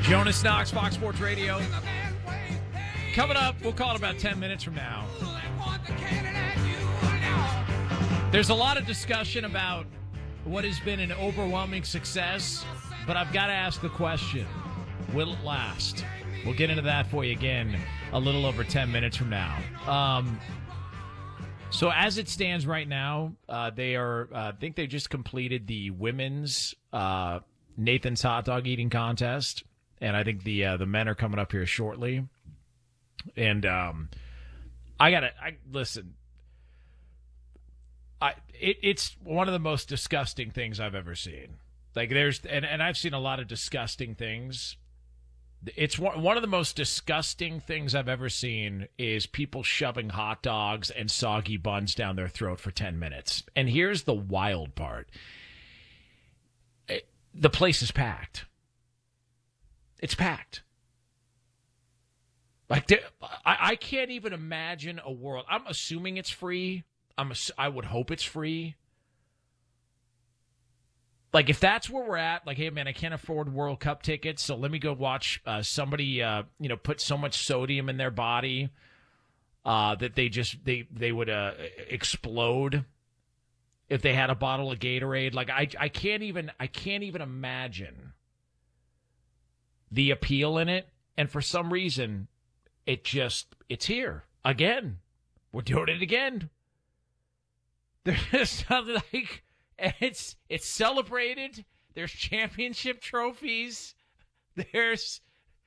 Jonas Knox, Fox Sports Radio. Coming up, we'll call it about 10 minutes from now. There's a lot of discussion about what has been an overwhelming success, but I've got to ask the question, will it last? We'll get into that for you again a little over 10 minutes from now. So as it stands right now, they are, I think they just completed the women's Nathan's hot dog eating contest. And I think the men are coming up here shortly. And listen. It's one of the most disgusting things I've ever seen. Like and I've seen a lot of disgusting things. It's one of the most disgusting things I've ever seen is people shoving hot dogs and soggy buns down their throat for 10 minutes. And here's the wild part. The place is packed. It's packed. Like I can't even imagine a world. I'm assuming it's free. I would hope it's free. Like if that's where we're at, like, hey man, I can't afford World Cup tickets, so let me go watch somebody, put so much sodium in their body that they would explode if they had a bottle of Gatorade. Like I can't even imagine the appeal in it, and for some reason, it's here again. We're doing it again. There's nothing like it's celebrated. There's championship trophies. There's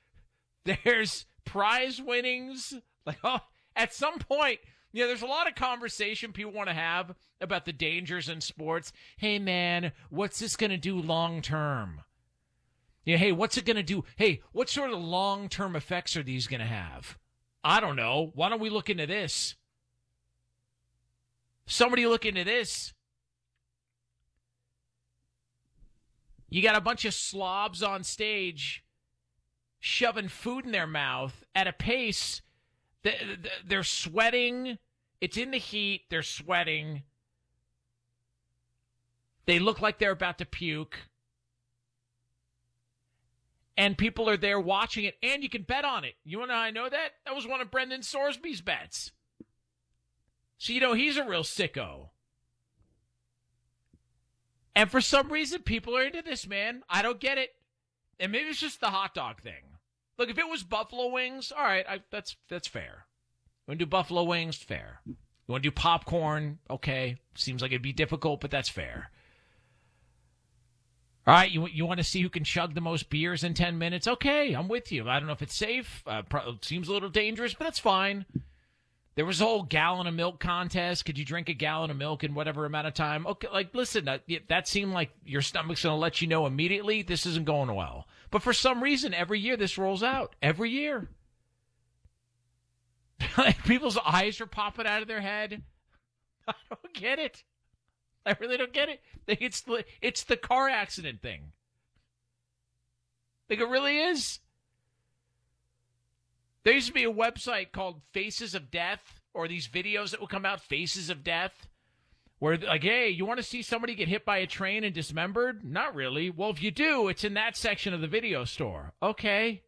prize winnings. Like at some point, there's a lot of conversation people want to have about the dangers in sports. Hey man, what's this going to do long term? Hey, what's it going to do? Hey, what sort of long-term effects are these going to have? I don't know. Why don't we look into this? Somebody look into this. You got a bunch of slobs on stage shoving food in their mouth at a pace. They're sweating. It's in the heat. They're sweating. They look like they're about to puke. And people are there watching it, and you can bet on it. You want to know how I know that? That was one of Brendan Sorsby's bets. So, he's a real sicko. And for some reason, people are into this, man. I don't get it. And maybe it's just the hot dog thing. Look, if it was buffalo wings, all right, that's fair. You want to do buffalo wings? Fair. You want to do popcorn? Okay. Seems like it'd be difficult, but that's fair. All right, you want to see who can chug the most beers in 10 minutes? Okay, I'm with you. I don't know if it's safe. Seems a little dangerous, but that's fine. There was a whole gallon of milk contest. Could you drink a gallon of milk in whatever amount of time? Okay, like, listen, that seemed like your stomach's going to let you know immediately this isn't going well. But for some reason, every year this rolls out. Every year. People's eyes are popping out of their head. I don't get it. I really don't get it. It's the car accident thing. Like it really is. There used to be a website called Faces of Death, or these videos that would come out, Faces of Death, where like, hey, you want to see somebody get hit by a train and dismembered? Not really. Well, if you do, it's in that section of the video store. Okay.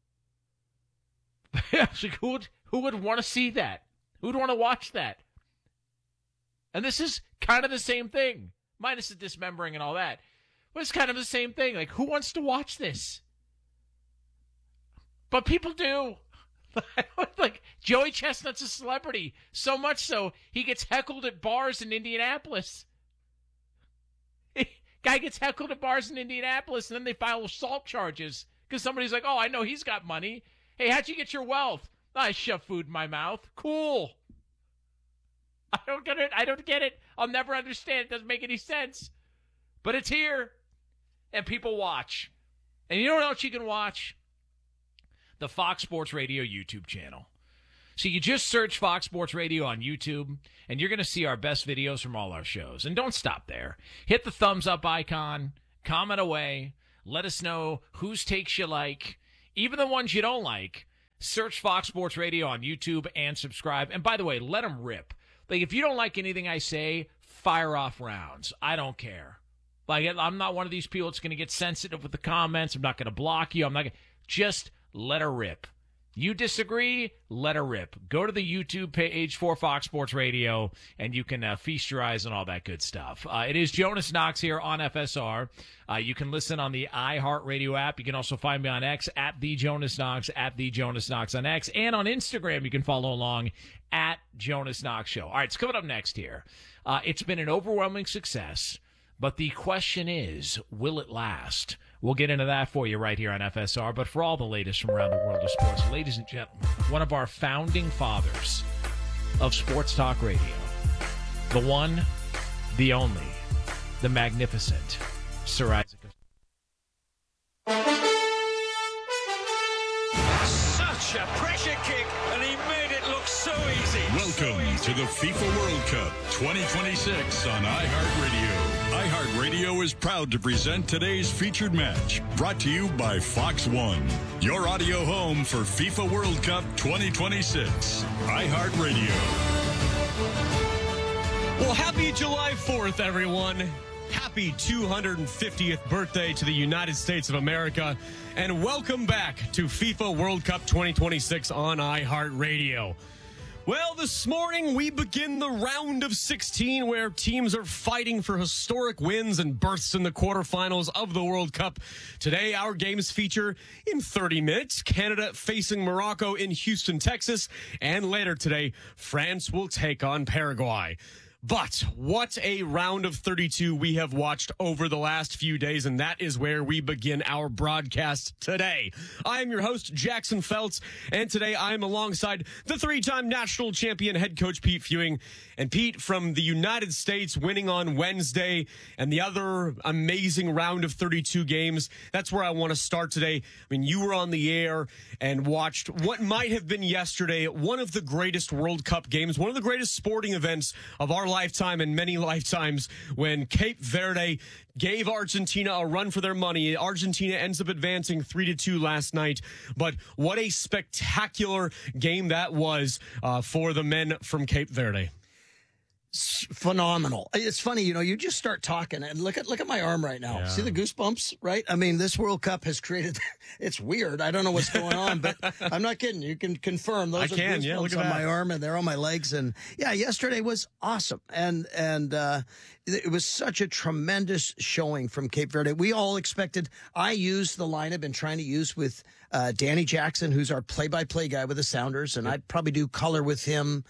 Like, who would want to see that? Who would want to watch that? And this is kind of the same thing, minus the dismembering and all that. But it's kind of the same thing. Like, who wants to watch this? But people do. Like, Joey Chestnut's a celebrity. So much so, he gets heckled at bars in Indianapolis. Guy gets heckled at bars in Indianapolis, and then they file assault charges because somebody's like, oh, I know he's got money. Hey, how'd you get your wealth? I shove food in my mouth. Cool. I don't get it. I don't get it. I'll never understand. It doesn't make any sense. But it's here. And people watch. And you know what else you can watch? The Fox Sports Radio YouTube channel. So you just search Fox Sports Radio on YouTube, and you're going to see our best videos from all our shows. And don't stop there. Hit the thumbs up icon. Comment away. Let us know whose takes you like. Even the ones you don't like. Search Fox Sports Radio on YouTube and subscribe. And by the way, let them rip. Like, if you don't like anything I say, fire off rounds. I don't care. Like, I'm not one of these people that's going to get sensitive with the comments. I'm not going to block you. I'm not going to... Just let her rip. You disagree? Let her rip. Go to the YouTube page for Fox Sports Radio, and you can feast your eyes on all that good stuff. It is Jonas Knox here on FSR. You can listen on the iHeartRadio app. You can also find me on X at The Jonas Knox on X. And on Instagram, you can follow along at Jonas Knox Show. All right, it's coming up next here. It's been an overwhelming success, but the question is, will it last? We'll get into that for you right here on FSR. But for all the latest from around the world of sports, ladies and gentlemen, one of our founding fathers of sports talk radio, the one, the only, the magnificent Sir Isaac. Such a pressure kick, and he made it look so easy. Welcome to the FIFA World Cup 2026 on iHeartRadio. iHeartRadio is proud to present today's featured match, brought to you by Fox One, your audio home for FIFA World Cup 2026. iHeartRadio. Well, happy July 4th, everyone. Happy 250th birthday to the United States of America. And welcome back to FIFA World Cup 2026 on iHeartRadio. Well, this morning we begin the round of 16 where teams are fighting for historic wins and berths in the quarterfinals of the World Cup. Today, our games feature in 30 minutes, Canada facing Morocco in Houston, Texas. And later today, France will take on Paraguay. But what a round of 32 we have watched over the last few days, and that is where we begin our broadcast today. I am your host, Jackson Feltz, and today I am alongside the three-time national champion head coach Pete Fewing. And Pete, from the United States winning on Wednesday and the other amazing round of 32 games, that's where I want to start today. I mean, you were on the air and watched what might have been yesterday one of the greatest World Cup games, one of the greatest sporting events of our lifetime and many lifetimes, when Cape Verde gave Argentina a run for their money. Argentina ends up advancing 3-2 last night. But what a spectacular game that was for the men from Cape Verde. Phenomenal. It's funny, you just start talking and look at my arm right now. Yeah. See the goosebumps, right? I mean, this World Cup has created, it's weird. I don't know what's going on, but I'm not kidding. You can confirm those goosebumps on my arm, and they're on my legs. And yeah, yesterday was awesome. And it was such a tremendous showing from Cape Verde. We all expected, I used the line I've been trying to use with Danny Jackson, who's our play-by-play guy with the Sounders, and I probably do color with him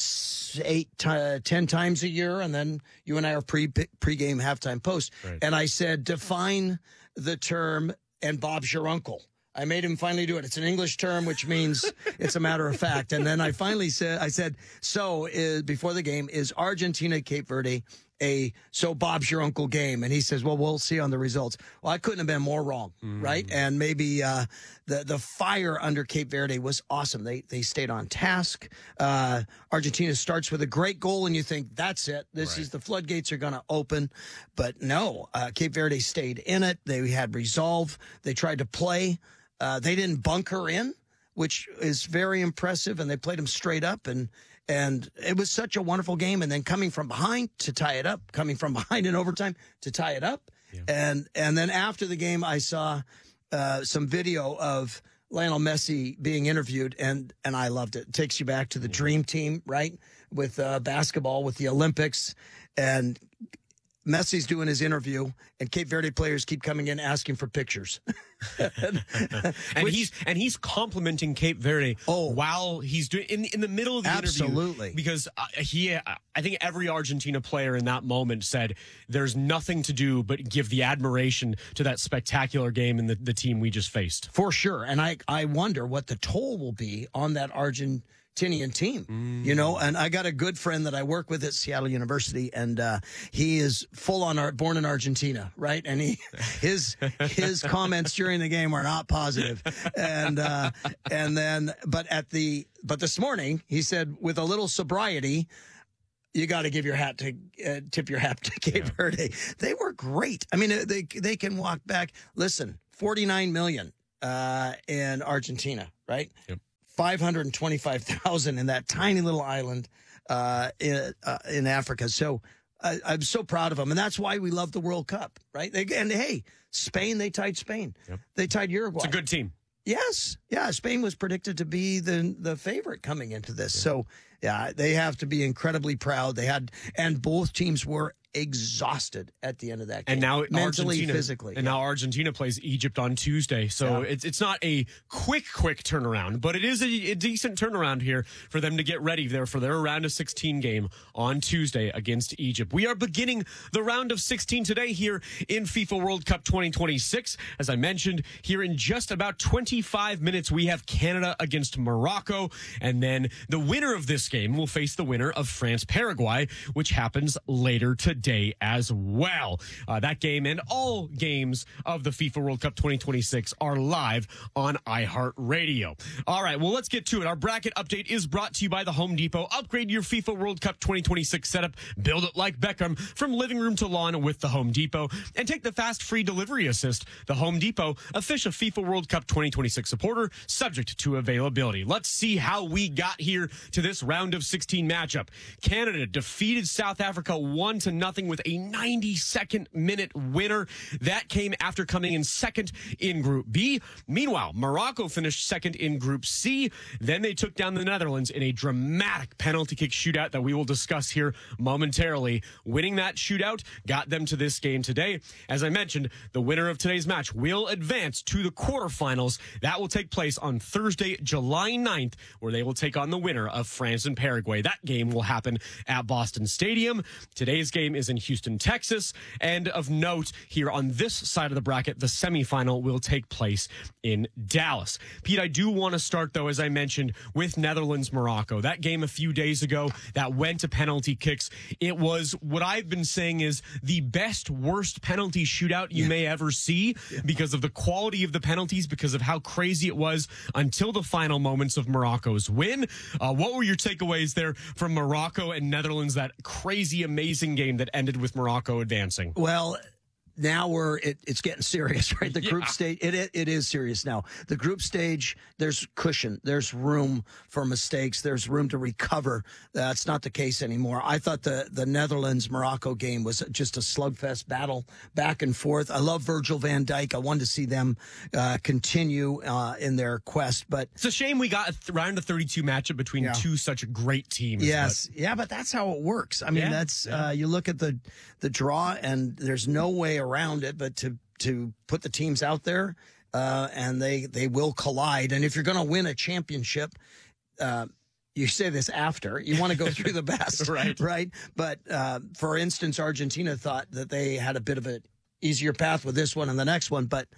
10 times a year, and then you and I are pre-game, halftime, post. Right. And I said, define the term, and Bob's your uncle. I made him finally do it. It's an English term, which means it's a matter of fact. And then I finally said, before the game, is Argentina, Cape Verde so Bob's your uncle game? And he says, well, we'll see on the results. Well, I couldn't have been more wrong, right? And maybe the fire under Cape Verde was awesome. They stayed on task. Argentina starts with a great goal, and you think, that's it. This is the floodgates are going to open. But no, Cape Verde stayed in it. They had resolve. They tried to play. They didn't bunker in, which is very impressive, and they played them straight up, and it was such a wonderful game. And then coming from behind to tie it up, coming from behind in overtime to tie it up. Yeah. And then after the game, I saw some video of Lionel Messi being interviewed, and I loved it. It takes you back to the dream team, right, with basketball, with the Olympics. And Messi's doing his interview, and Cape Verde players keep coming in asking for pictures. and he's complimenting Cape Verde while he's doing in the middle of the interview. Because I think every Argentina player in that moment said there's nothing to do but give the admiration to that spectacular game and the team we just faced. For sure. And I wonder what the toll will be on that Argentinian team, and I got a good friend that I work with at Seattle University, and he is full on born in Argentina, right? And his comments during the game are not positive, but this morning he said, with a little sobriety, you got to give your hat to tip your hat to Cape Verde. They were great. I mean, they can walk back. Listen, 49 million in Argentina, right? Yep. 525,000 in that tiny little island in Africa. So I'm so proud of them. And that's why we love the World Cup, right? And hey, Spain, they tied Spain. Yep. They tied Uruguay. It's a good team. Yes. Yeah, Spain was predicted to be the favorite coming into this. So, yeah, they have to be incredibly proud. And both teams were exhausted at the end of that game. And now mentally, Argentina, physically. And now Argentina plays Egypt on Tuesday. So it's not a quick turnaround, but it is a decent turnaround here for them to get ready there for their round of 16 game on Tuesday against Egypt. We are beginning the round of 16 today here in FIFA World Cup 2026. As I mentioned, here in just about 25 minutes, we have Canada against Morocco. And then the winner of this game will face the winner of France-Paraguay, which happens later today as well. That game and all games of the FIFA World Cup 2026 are live on iHeartRadio. All right, well, let's get to it. Our bracket update is brought to you by the Home Depot. Upgrade your FIFA World Cup 2026 setup. Build it like Beckham from living room to lawn with the Home Depot. And take the fast free delivery assist. The Home Depot, official FIFA World Cup 2026 supporter, subject to availability. Let's see how we got here to this round of 16 matchup. Canada defeated South Africa 1-0 with a 92nd minute winner. That came after coming in second in Group B. Meanwhile, Morocco finished second in Group C. Then they took down the Netherlands in a dramatic penalty kick shootout that we will discuss here momentarily. Winning that shootout got them to this game today. As I mentioned, the winner of today's match will advance to the quarterfinals. That will take place on Thursday, July 9th, where they will take on the winner of France and Paraguay. That game will happen at Boston Stadium. Today's game is in Houston, Texas. And of note, here on this side of the bracket, the semifinal will take place in Dallas. Pete, I do want to start, though, as I mentioned, with Netherlands-Morocco. That game a few days ago that went to penalty kicks. It was what I've been saying is the best, worst penalty shootout you may ever see because of the quality of the penalties, because of how crazy it was until the final moments of Morocco's win. What were your takeaways there from Morocco and Netherlands, that crazy, amazing game that ended with Morocco advancing? Well, now it's getting serious, right? The group stage, it is serious now. The group stage, there's cushion, there's room for mistakes, there's room to recover. That's not the case anymore. I thought the Netherlands-Morocco game was just a slugfest battle back and forth. I love Virgil van Dijk. I wanted to see them continue in their quest, but it's a shame we got a round of 32 matchup between two such great teams. Yes, but that's how it works. I mean, you look at the draw, and there's no way around it but to put the teams out there, and they will collide. And if you're going to win a championship, you say this after you want to go through the best, right? But for instance, Argentina thought that they had a bit of an easier path with this one and the next one, but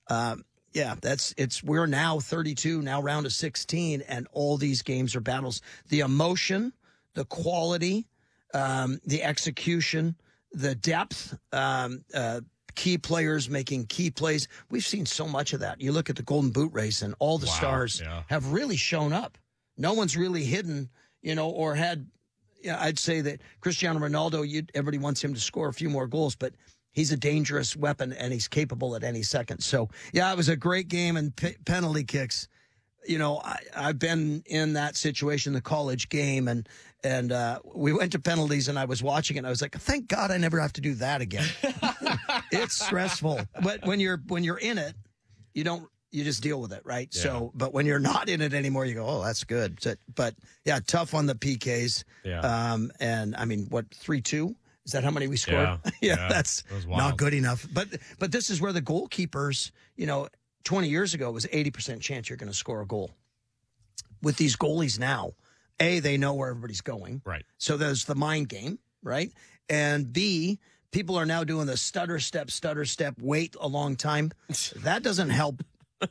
we're now 32, now round of 16, and all these games are battles. The emotion, the quality, the execution, the depth, key players making key plays. We've seen so much of that. You look at the Golden Boot race, and all the stars have really shown up. No one's really hidden, or had. I'd say that Cristiano Ronaldo, everybody wants him to score a few more goals, but he's a dangerous weapon, and he's capable at any second. So, it was a great game, and penalty kicks. I've been in that situation, the college game, and we went to penalties, and I was watching it, and I was like, thank God I never have to do that again. It's stressful. But when you're in it, you just deal with it, right? Yeah. So, but when you're not in it anymore, you go, oh, that's good. So, but tough on the PKs. Yeah. And I mean, 3-2? Is that how many we scored? Yeah, that's not good enough. But this is where the goalkeepers, 20 years ago, it was 80% chance you're going to score a goal. With these goalies now, A, they know where everybody's going. Right. So there's the mind game, right? And B, people are now doing the stutter step, wait a long time. That doesn't help.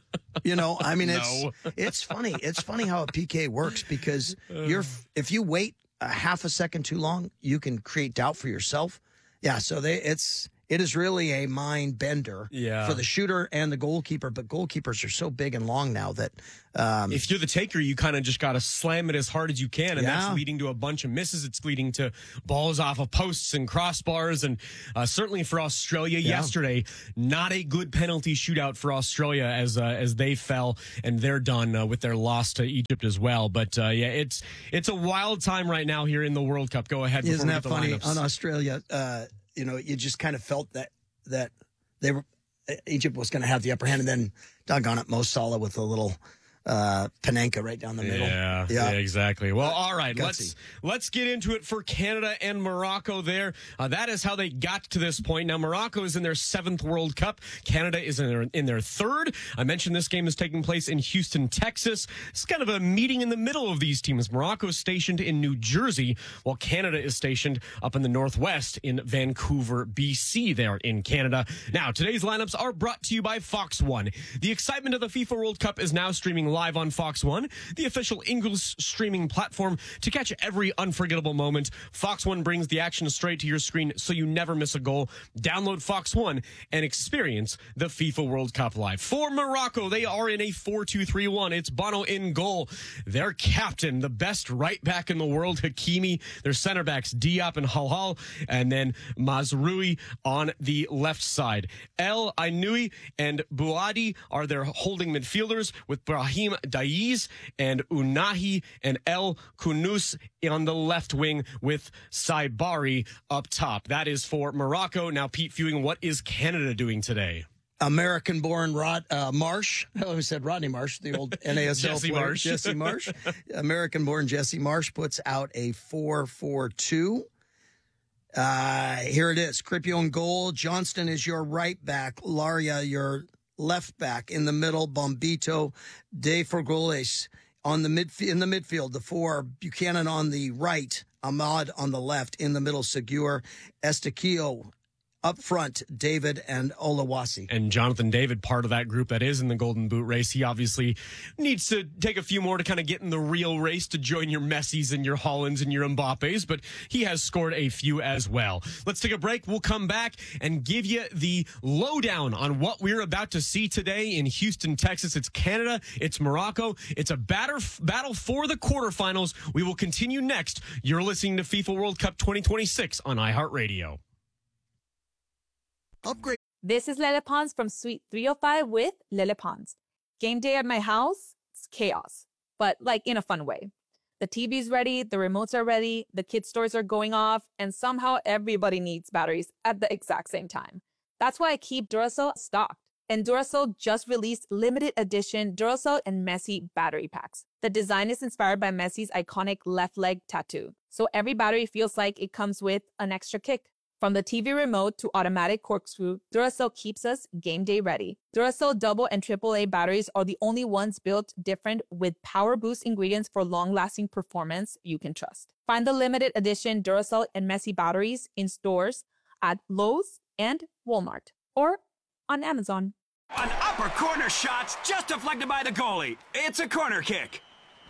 It's funny. It's funny how a PK works, because if you wait a half a second too long, you can create doubt for yourself. Yeah, so it is really a mind bender for the shooter and the goalkeeper. But goalkeepers are so big and long now that if you're the taker, you kind of just got to slam it as hard as you can. And that's leading to a bunch of misses. It's leading to balls off of posts and crossbars. And certainly for Australia yesterday, not a good penalty shootout for Australia as they fell, and they're done with their loss to Egypt as well. But it's a wild time right now here in the World Cup. Go ahead. Isn't that funny? On Australia, you just kind of felt that they were, Egypt was going to have the upper hand, and then doggone it, Mo Salah with a little Panenka right down the middle. Yeah, exactly. Well, all right, let's get into it for Canada and Morocco there. That is how they got to this point. Now, Morocco is in their 7th World Cup. Canada is in their 3rd. I mentioned this game is taking place in Houston, Texas. It's kind of a meeting in the middle of these teams. Morocco is stationed in New Jersey, while Canada is stationed up in the Northwest in Vancouver, BC there in Canada. Now, today's lineups are brought to you by Fox One. The excitement of the FIFA World Cup is now streaming live on Fox One, the official English streaming platform. To catch every unforgettable moment, Fox One brings the action straight to your screen so you never miss a goal. Download Fox One and experience the FIFA World Cup live. For Morocco, they are in a 4-2-3-1. It's Bono in goal. Their captain, the best right back in the world, Hakimi. Their center backs, Diop and Halal, and then Mazraoui on the left side. El Ainoui and Bouadi are their holding midfielders, with Brahim Daiz and Unahi and El Kunus on the left wing, with Saibari up top. That is for Morocco. Now, Pete Fewing, what is Canada doing today? American-born Marsh. Oh, who said Rodney Marsh, the old NASL Jesse player. Marsh. Jesse Marsh. American-born Jesse Marsh puts out a 4-4-2. Here it is. Cripio in goal. Johnston is your right back. Laria, your left back. In the middle, Bombito, De Forgoles in the midfield. The 4, Buchanan on the right, Ahmad on the left. In the middle, Segura, Estequio. Up front, David and Olawasi. And Jonathan David, part of that group that is in the Golden Boot race. He obviously needs to take a few more to kind of get in the real race to join your Messis and your Hollands and your Mbappes, but he has scored a few as well. Let's take a break. We'll come back and give you the lowdown on what we're about to see today in Houston, Texas. It's Canada. It's Morocco. It's a battle for the quarterfinals. We will continue next. You're listening to FIFA World Cup 2026 on iHeartRadio. Upgrade. This is Lele Pons from Suite 305 with Lele Pons. Game day at my house, it's chaos, but like in a fun way. The TV's ready, the remotes are ready, the kids' stores are going off, and somehow everybody needs batteries at the exact same time. That's why I keep Duracell stocked. And Duracell just released limited edition Duracell and Messi battery packs. The design is inspired by Messi's iconic left leg tattoo, so every battery feels like it comes with an extra kick. From the TV remote to automatic corkscrew, Duracell keeps us game day ready. Duracell double and AAA batteries are the only ones built different with power boost ingredients for long-lasting performance you can trust. Find the limited edition Duracell and Messi batteries in stores at Lowe's and Walmart or on Amazon. An upper corner shot's just deflected by the goalie. It's a corner kick.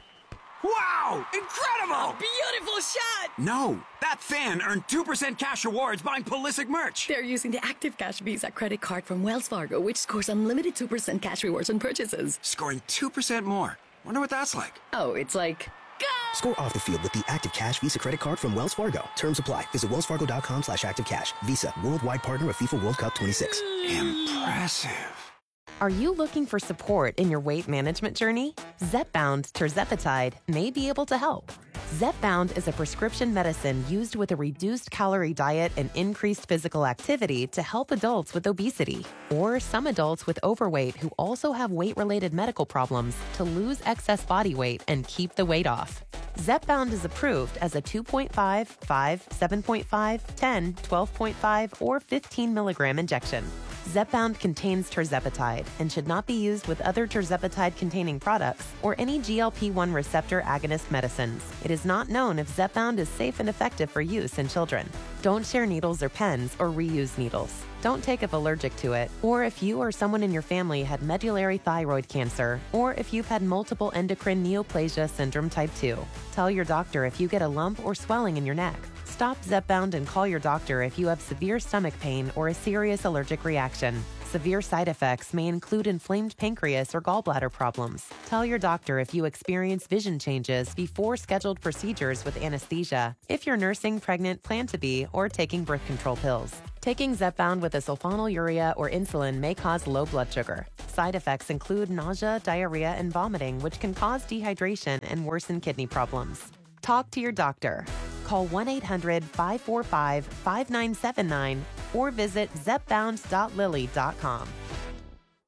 Wow! Incredible! Beautiful shot! No, that fan earned 2% cash rewards buying Pulisic merch. They're using the Active Cash Visa credit card from Wells Fargo, which scores unlimited 2% cash rewards on purchases. Scoring 2% more. Wonder what that's like. Oh, it's like... Go! Score off the field with the Active Cash Visa credit card from Wells Fargo. Terms apply. Visit wellsfargo.com/activecash. Visa, worldwide partner of FIFA World Cup 26. Impressive. Are you looking for support in your weight management journey? Zepbound tirzepatide may be able to help. Zepbound is a prescription medicine used with a reduced calorie diet and increased physical activity to help adults with obesity or some adults with overweight who also have weight-related medical problems to lose excess body weight and keep the weight off. Zepbound is approved as a 2.5, 5, 7.5, 10, 12.5, or 15 milligram injection. Zepbound contains tirzepatide and should not be used with other tirzepatide-containing products or any GLP-1 receptor agonist medicines. It is not known if Zepbound is safe and effective for use in children. Don't share needles or pens or reuse needles. Don't take if allergic to it, or if you or someone in your family had medullary thyroid cancer, or if you've had multiple endocrine neoplasia syndrome type 2. Tell your doctor if you get a lump or swelling in your neck. Stop Zepbound and call your doctor if you have severe stomach pain or a serious allergic reaction. Severe side effects may include inflamed pancreas or gallbladder problems. Tell your doctor if you experience vision changes before scheduled procedures with anesthesia, if you're nursing, pregnant, plan to be, or taking birth control pills. Taking Zepbound with a sulfonylurea or insulin may cause low blood sugar. Side effects include nausea, diarrhea, and vomiting, which can cause dehydration and worsen kidney problems. Talk to your doctor. Call 1-800-545-5979 or visit zepbound.lilly.com.